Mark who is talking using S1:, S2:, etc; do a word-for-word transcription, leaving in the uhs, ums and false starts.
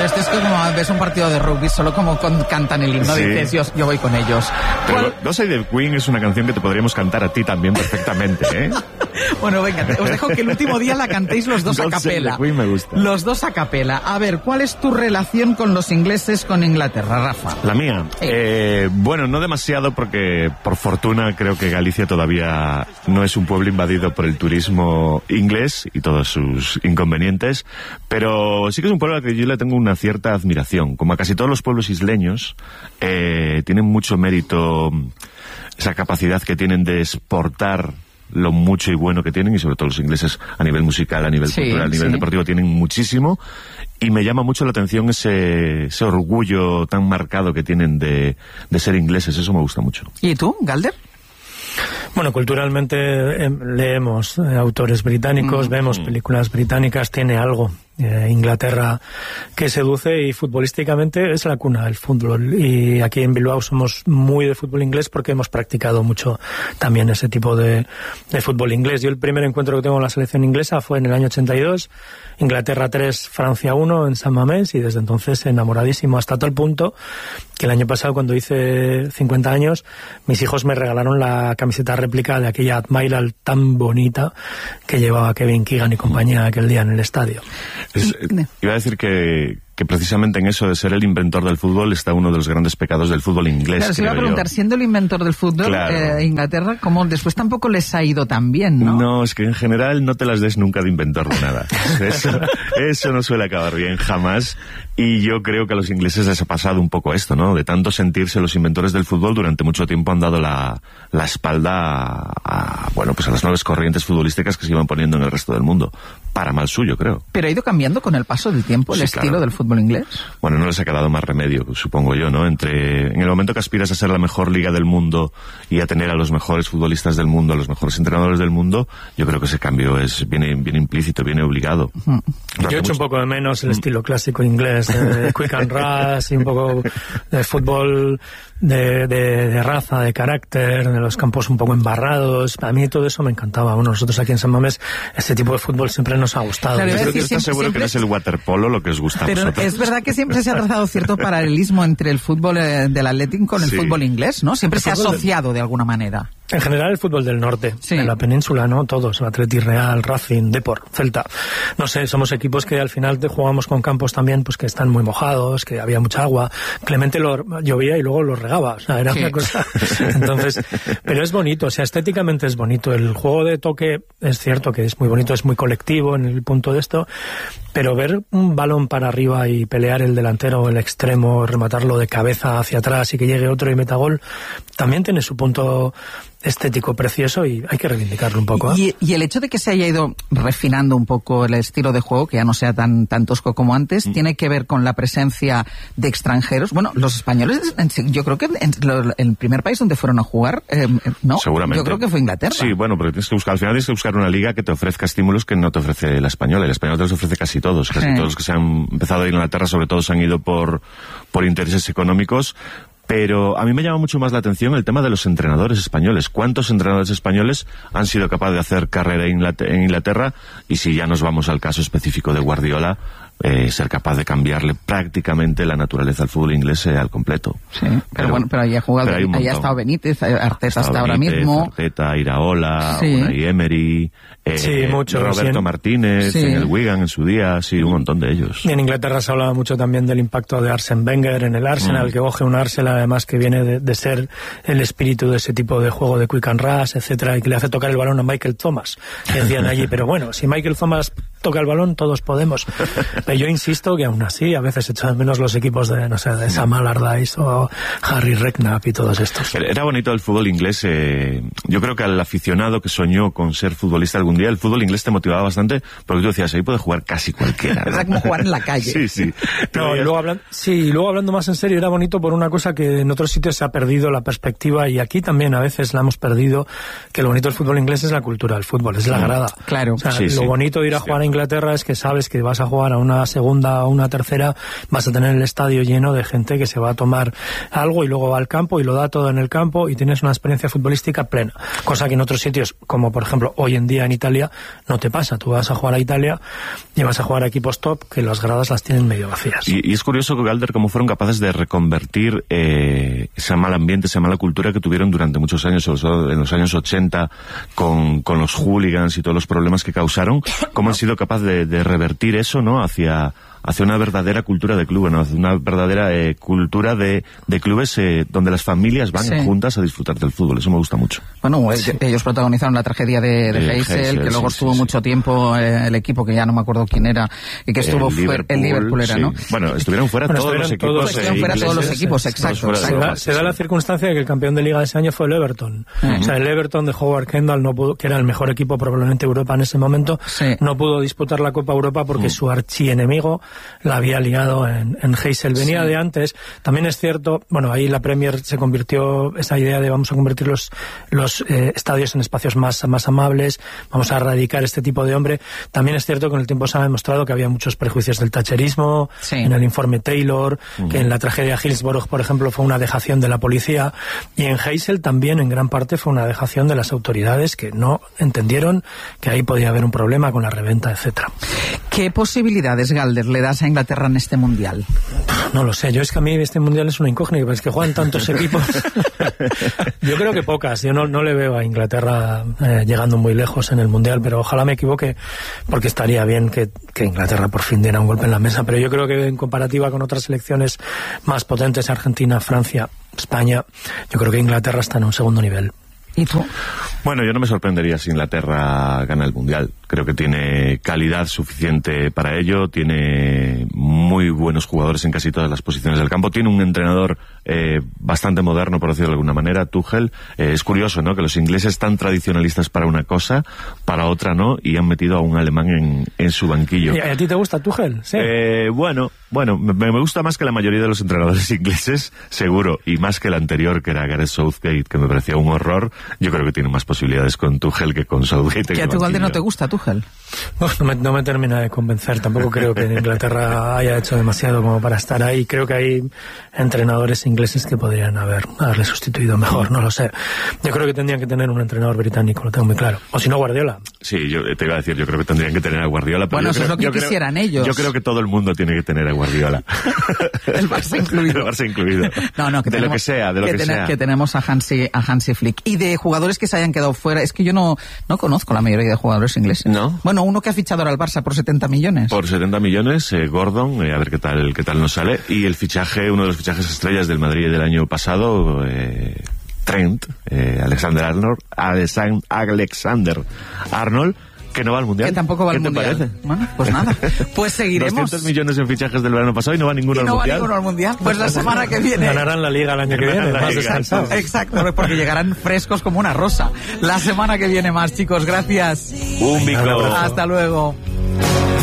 S1: esto es como ves un partido de rugby, solo como con, cantan el himno, sí. Dices, yo, yo voy con ellos.
S2: Pero God Save the Queen es una canción que te podríamos cantar a ti también perfectamente, ¿eh?
S1: Bueno, venga, os dejo que el último día la cantéis los dos
S2: God
S1: a capela.
S2: Save the Queen me gusta.
S1: Los dos a capela. A ver, ¿cuál es tu relación con los ingleses, con Inglaterra, Rafa?
S2: La mía. Sí. Eh, bueno, no demasiado porque, por fortuna, creo que Galicia todavía no es un pueblo invadido por el turismo inglés y todos sus inconvenientes, pero sí que es un pueblo al que yo le tengo una cierta admiración. Como a casi todos los pueblos isleños, eh, tienen mucho mérito esa capacidad que tienen de exportar lo mucho y bueno que tienen, y sobre todo los ingleses a nivel musical, a nivel sí, cultural, a nivel sí. deportivo tienen muchísimo, y me llama mucho la atención ese, ese orgullo tan marcado que tienen de, de ser ingleses. Eso me gusta mucho.
S1: ¿Y tú, Galder?
S3: Bueno, culturalmente eh, leemos eh, autores británicos, mm. vemos películas británicas, tiene algo. Eh, Inglaterra que seduce, y futbolísticamente es la cuna del fútbol, y aquí en Bilbao somos muy de fútbol inglés porque hemos practicado mucho también ese tipo de, de fútbol inglés. Yo el primer encuentro que tengo con la selección inglesa fue en el año ochenta y dos, Inglaterra tres, Francia uno en San Mamés, y desde entonces enamoradísimo, hasta tal punto que el año pasado, cuando hice cincuenta años, mis hijos me regalaron la camiseta réplica de aquella Admiral tan bonita que llevaba Kevin Keegan y compañía aquel día en el estadio.
S2: Es, iba a decir que, que precisamente en eso de ser el inventor del fútbol está uno de los grandes pecados del fútbol inglés.
S1: Claro, se iba a preguntar,
S2: yo.
S1: siendo el inventor del fútbol, claro. eh, Inglaterra, como después tampoco les ha ido tan bien, ¿no?
S2: No, es que en general no te las des nunca de inventor de nada. Eso, eso no suele acabar bien, jamás. Y yo creo que a los ingleses les ha pasado un poco esto, ¿no? De tanto sentirse los inventores del fútbol, durante mucho tiempo han dado la, la espalda a, a, bueno, pues a las nuevas corrientes futbolísticas que se iban poniendo en el resto del mundo. Para mal suyo, creo.
S1: ¿Pero ha ido cambiando con el paso del tiempo el sí, estilo claro. del fútbol inglés?
S2: Bueno, no les ha quedado más remedio, supongo yo, ¿no? Entre, en el momento que aspiras a ser la mejor liga del mundo y a tener a los mejores futbolistas del mundo, a los mejores entrenadores del mundo, yo creo que ese cambio es viene, viene implícito, viene obligado.
S3: Uh-huh. Yo he hecho un poco de menos el estilo clásico inglés, de quick and rush, y un poco de fútbol de, de, de raza, de carácter, de los campos un poco embarrados. A mí todo eso me encantaba. Bueno, nosotros aquí en San Mamés, ese tipo de fútbol siempre nos ha gustado.
S2: Claro, yo creo que está seguro siempre... que no es el waterpolo lo que os gusta a
S1: Pero
S2: vosotros.
S1: Es verdad que siempre se ha trazado cierto paralelismo entre el fútbol eh, del Athletic con el sí. fútbol inglés, ¿no? Siempre el se ha asociado de... de alguna manera.
S3: En general el fútbol del norte,
S1: sí.
S3: en la península, ¿no? Todos, el Atleti, Real, Racing, Depor, Celta. No sé, somos equipos que al final te jugamos con campos también pues que están muy mojados, que había mucha agua. Clemente lo llovía y luego lo regaba, o sea, era sí. una cosa. Entonces, pero es bonito, o sea, estéticamente es bonito. El juego de toque es cierto que es muy bonito, es muy colectivo en el punto de esto, pero ver un balón para arriba y pelear el delantero o el extremo, rematarlo de cabeza hacia atrás y que llegue otro y meta gol, también tiene su punto estético precioso y hay que reivindicarlo un poco, ¿eh?
S1: Y, y el hecho de que se haya ido refinando un poco el estilo de juego, que ya no sea tan, tan tosco como antes, mm. tiene que ver con la presencia de extranjeros. Bueno, los españoles, yo creo que en, en el primer país donde fueron a jugar, eh, ¿no?
S2: Seguramente.
S1: Yo creo que fue Inglaterra.
S2: Sí, bueno, pero tienes que buscar, al final tienes que buscar una liga que te ofrezca estímulos que no te ofrece la española. El español te los ofrece casi todos. Casi sí. todos los que se han empezado a ir a Inglaterra, sobre todo, se han ido por, por intereses económicos. Pero a mí me llama mucho más la atención el tema de los entrenadores españoles. ¿Cuántos entrenadores españoles han sido capaces de hacer carrera en Inglaterra? Y si ya nos vamos al caso específico de Guardiola, eh, ser capaz de cambiarle prácticamente la naturaleza al fútbol inglés eh, al completo.
S1: Sí, pero, pero bueno, pero ahí ha jugado, ahí ha estado Benítez, Arteta hasta ahora mismo.
S2: Arteta, Iraola,
S1: sí.
S2: Unai Emery, eh,
S3: sí, mucho,
S2: Roberto
S3: sí.
S2: Martínez,
S1: sí.
S2: en el Wigan en su día, sí, un montón de ellos.
S3: Y en Inglaterra se hablaba mucho también del impacto de Arsene Wenger en el Arsenal, mm. que coge un Arsenal además que viene de, de ser el espíritu de ese tipo de juego de quick and rush, etcétera, y que le hace tocar el balón a Michael Thomas, que decían allí, pero bueno, si Michael Thomas toca el balón, todos podemos. Pero yo insisto que aún así, a veces echan menos los equipos de, no sé, de Sam Allardyce o Harry Redknapp y todos estos.
S2: Era bonito el fútbol inglés. Eh, yo creo que al aficionado que soñó con ser futbolista algún día, el fútbol inglés te motivaba bastante, porque tú decías, ahí puede jugar casi cualquiera, ¿no?
S1: Era como jugar en la calle.
S2: Sí, sí.
S3: No, y luego hablando, sí, y luego hablando más en serio, era bonito por una cosa que en otros sitios se ha perdido la perspectiva, y aquí también a veces la hemos perdido, que lo bonito del fútbol inglés es la cultura del fútbol, es la grada.
S1: Claro.
S3: O sea,
S2: sí,
S3: lo
S2: sí.
S3: bonito de ir a jugar a Inglaterra es que sabes que vas a jugar a una segunda o una tercera, vas a tener el estadio lleno de gente que se va a tomar algo y luego va al campo y lo da todo en el campo y tienes una experiencia futbolística plena, cosa que en otros sitios, como por ejemplo hoy en día en Italia, no te pasa. Tú vas a jugar a Italia y vas a jugar a equipos top que las gradas las tienen medio vacías.
S2: Y, y es curioso, Galder, cómo fueron capaces de reconvertir eh, ese mal ambiente, esa mala cultura que tuvieron durante muchos años, sobre todo en los años ochenta, con, con los hooligans y todos los problemas que causaron, cómo han sido capaces de, de revertir eso, ¿no?, hacia... hacia una verdadera cultura de clubes, ¿no? Hacia una verdadera eh, cultura de, de clubes eh, donde las familias van sí. juntas a disfrutar del fútbol. Eso me gusta mucho.
S1: Bueno, sí. ellos protagonizaron la tragedia de, de, de Heysel, Heysel, que luego sí, estuvo sí, mucho sí. tiempo eh, el equipo, que ya no me acuerdo quién era, y que estuvo
S2: el Liverpool,
S1: fuera, el Liverpool era,
S2: sí.
S1: ¿no?
S2: Bueno, estuvieron fuera bueno, todos, estuvieron los todos,
S1: estuvieron fuera todos los equipos, exacto. exacto.
S3: Se, da, se da la circunstancia de que el campeón de liga de ese año fue el Everton. Uh-huh. O sea, el Everton de Howard Kendall, no pudo, que era el mejor equipo probablemente de Europa en ese momento, sí. no pudo disputar la Copa Europa porque uh-huh. su archienemigo la había ligado En, en Heysel. Venía sí. de antes. También es cierto, bueno, ahí la Premier se convirtió, esa idea de vamos a convertir los, los eh, estadios en espacios más, más amables, vamos a erradicar este tipo de hombre. También es cierto que con el tiempo se ha demostrado que había muchos prejuicios del thatcherismo, sí. en el informe Taylor, uh-huh. que en la tragedia de Hillsborough, por ejemplo, fue una dejación de la policía, y en Heysel también en gran parte fue una dejación de las autoridades que no entendieron que ahí podía haber un problema con la reventa, etcétera.
S1: ¿Qué posibilidades, Galder, le das a Inglaterra en este mundial?
S3: No lo sé, yo es que a mí este mundial es una incógnita, es que juegan tantos equipos. Yo creo que pocas, yo no, no le veo a Inglaterra eh, llegando muy lejos en el mundial, pero ojalá me equivoque, porque estaría bien que, que Inglaterra por fin diera un golpe en la mesa, pero yo creo que en comparativa con otras selecciones más potentes, Argentina, Francia, España, yo creo que Inglaterra está en un segundo nivel.
S1: ¿Y tú?
S2: Bueno, yo no me sorprendería si Inglaterra gana el Mundial. Creo que tiene calidad suficiente para ello, tiene muy buenos jugadores en casi todas las posiciones del campo, tiene un entrenador eh, bastante moderno, por decirlo de alguna manera, Tuchel. Eh, es curioso, ¿no?, que los ingleses tan tradicionalistas para una cosa, para otra no, y han metido a un alemán en, en su banquillo.
S3: ¿Y a ti te gusta Tuchel? Sí.
S2: Eh, bueno, bueno, me, me gusta más que la mayoría de los entrenadores ingleses, seguro, y más que el anterior, que era Gareth Southgate, que me parecía un horror. Yo creo que tiene más posibilidades con Tuchel que con Southgate.
S1: ¿Y a tu Galde no te gusta Tuchel?
S3: Bueno, no me, no me termina de convencer. Tampoco creo que Inglaterra haya hecho demasiado como para estar ahí. Creo que hay entrenadores ingleses que podrían haber haberle sustituido mejor, no lo sé. Yo creo que tendrían que tener un entrenador británico, lo tengo muy claro. O si no, Guardiola.
S2: Sí, yo te iba a decir, yo creo que tendrían que tener a Guardiola. Pero
S1: bueno, eso
S2: creo,
S1: es lo que quisieran
S2: creo,
S1: ellos.
S2: Yo creo que todo el mundo tiene que tener a Guardiola.
S1: El Barça incluido.
S2: El Barça incluido.
S1: No, no, que
S2: de
S1: tenemos,
S2: lo que sea, de lo
S1: que,
S2: que
S1: ten,
S2: sea.
S1: Que tenemos a Hansi, a Hansi Flick. Y de jugadores que se hayan quedado fuera, es que yo no, no conozco la mayoría de jugadores ingleses.
S2: ¿No?
S1: Bueno, uno que ha fichado ahora al Barça por setenta millones.
S2: Por setenta millones, eh, Gordon, eh, a ver qué tal, qué tal nos sale. Y el fichaje, uno de los fichajes estrellas del Madrid del año pasado, eh, Trent, eh, Alexander Arnold, Alexander Arnold, que no va al Mundial.
S1: Que tampoco va al Mundial.
S2: ¿Qué te parece?
S1: Bueno, pues nada, pues seguiremos.
S2: doscientos millones en fichajes del verano pasado y no va ninguno
S1: y no
S2: al
S1: va
S2: Mundial.
S1: ninguno al Mundial. Pues la semana que viene...
S3: Ganarán la Liga el año que viene, más descansados.
S1: Exacto, porque llegarán frescos como una rosa. La semana que viene más, chicos, gracias.
S2: Un bico.
S1: Hasta luego.